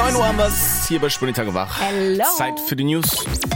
9 Uhr haben wir es hier bei Sputnik Tage wach. Hello. Zeit für die News.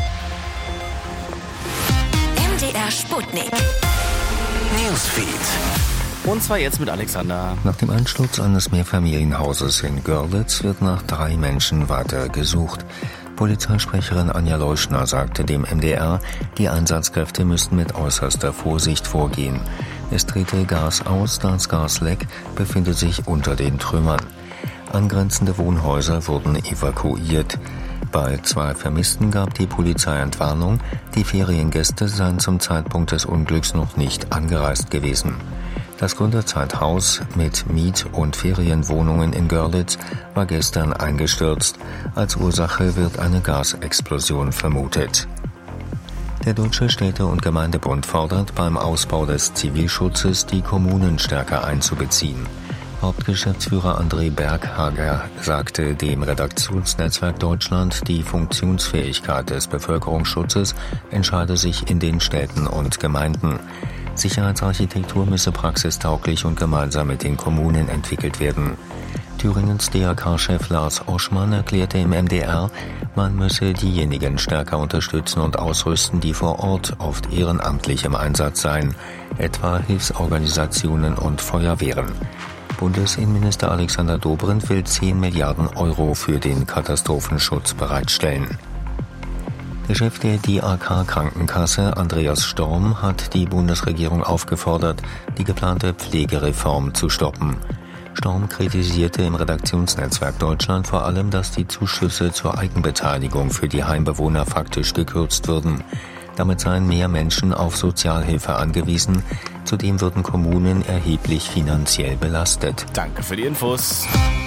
MDR Sputnik. Newsfeed. Und zwar jetzt mit Alexander. Nach dem Einsturz eines Mehrfamilienhauses in Görlitz wird nach 3 Menschen weiter gesucht. Polizeisprecherin Anja Leuschner sagte dem MDR, die Einsatzkräfte müssten mit äußerster Vorsicht vorgehen. Es trete Gas aus, das Gasleck befindet sich unter den Trümmern. Angrenzende Wohnhäuser wurden evakuiert. Bei 2 Vermissten gab die Polizei Entwarnung, die Feriengäste seien zum Zeitpunkt des Unglücks noch nicht angereist gewesen. Das Gründerzeithaus mit Miet- und Ferienwohnungen in Görlitz war gestern eingestürzt. Als Ursache wird eine Gasexplosion vermutet. Der Deutsche Städte- und Gemeindebund fordert, beim Ausbau des Zivilschutzes die Kommunen stärker einzubeziehen. Hauptgeschäftsführer André Berghager sagte dem Redaktionsnetzwerk Deutschland, die Funktionsfähigkeit des Bevölkerungsschutzes entscheide sich in den Städten und Gemeinden. Sicherheitsarchitektur müsse praxistauglich und gemeinsam mit den Kommunen entwickelt werden. Thüringens DRK-Chef Lars Oschmann erklärte im MDR, man müsse diejenigen stärker unterstützen und ausrüsten, die vor Ort oft ehrenamtlich im Einsatz seien, etwa Hilfsorganisationen und Feuerwehren. Bundesinnenminister Alexander Dobrindt will 10 Milliarden Euro für den Katastrophenschutz bereitstellen. Der Chef der DAK-Krankenkasse, Andreas Storm, hat die Bundesregierung aufgefordert, die geplante Pflegereform zu stoppen. Storm kritisierte im Redaktionsnetzwerk Deutschland vor allem, dass die Zuschüsse zur Eigenbeteiligung für die Heimbewohner faktisch gekürzt würden. Damit seien mehr Menschen auf Sozialhilfe angewiesen. Zudem würden Kommunen erheblich finanziell belastet. Danke für die Infos.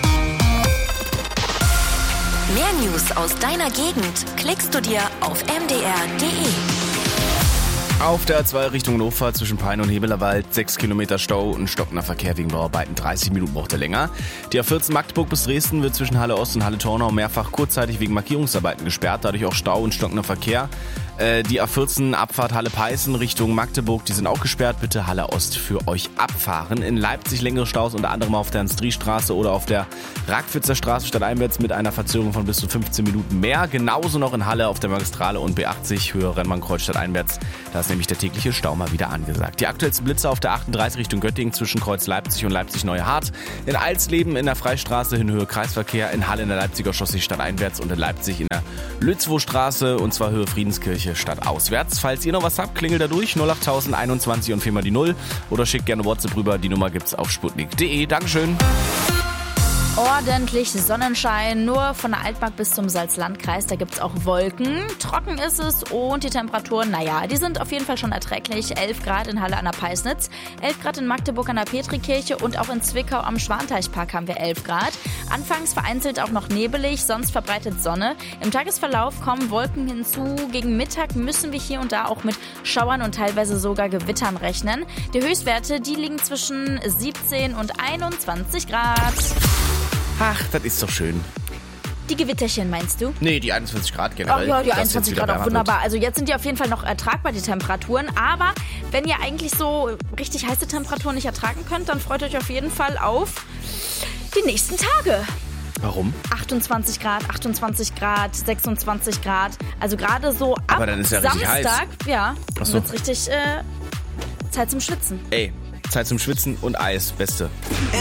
Mehr News aus deiner Gegend klickst du dir auf mdr.de. Auf der A2 Richtung Hannover zwischen Pein und Hebelerwald 6 Kilometer Stau und stockender Verkehr wegen Bauarbeiten. 30 Minuten braucht er länger. Die A14 Magdeburg bis Dresden wird zwischen Halle Ost und Halle Tornau mehrfach kurzzeitig wegen Markierungsarbeiten gesperrt. Dadurch auch Stau und stockender Verkehr. Die A14 Abfahrt Halle Peißen Richtung Magdeburg, die sind auch gesperrt. Bitte Halle Ost für euch abfahren. In Leipzig längere Staus, unter anderem auf der Hans-Dries-Straße oder auf der Ragwitzer Straße stadteinwärts mit einer Verzögerung von bis zu 15 Minuten mehr. Genauso noch in Halle auf der Magistrale und B80 Höhe Rennbahnkreuz stadteinwärts. Da ist nämlich der tägliche Stau mal wieder angesagt. Die aktuellsten Blitze auf der 38 Richtung Göttingen zwischen Kreuz Leipzig und Leipzig-Neuhardt. In Alsleben in der Freistraße in Höhe Kreisverkehr. In Halle in der Leipziger Chaussee stadteinwärts und in Leipzig in der Lützwow-Straße und zwar Höhe Friedenskirche stadtauswärts. Falls ihr noch was habt, klingelt da durch 08021 und 4 mal die 0 oder schickt gerne WhatsApp rüber. Die Nummer gibt's auf sputnik.de. Dankeschön. Ordentlich Sonnenschein, nur von der Altmark bis zum Salzlandkreis, da gibt's auch Wolken. Trocken ist es und die Temperaturen, naja, die sind auf jeden Fall schon erträglich. 11 Grad in Halle an der Peisnitz, 11 Grad in Magdeburg an der Petrikirche und auch in Zwickau am Schwanteichpark haben wir 11 Grad. Anfangs vereinzelt auch noch nebelig, sonst verbreitet Sonne. Im Tagesverlauf kommen Wolken hinzu. Gegen Mittag müssen wir hier und da auch mit Schauern und teilweise sogar Gewittern rechnen. Die Höchstwerte, die liegen zwischen 17 und 21 Grad. Ach, das ist doch schön. Die Gewitterchen meinst du? Nee, die 21 Grad generell. Ach ja, die dass 21 jetzt wieder Grad auch wärmer wunderbar. wird. Also jetzt sind die auf jeden Fall noch ertragbar, die Temperaturen. Aber wenn ihr eigentlich so richtig heiße Temperaturen nicht ertragen könnt, dann freut euch auf jeden Fall auf die nächsten Tage. Warum? 28 Grad, 26 Grad. Also gerade so ab Aber dann ist ja richtig Samstag, heiß. ja, Ach so. wird's richtig Zeit zum Schwitzen. Ey, Zeit zum Schwitzen und Eis. Beste.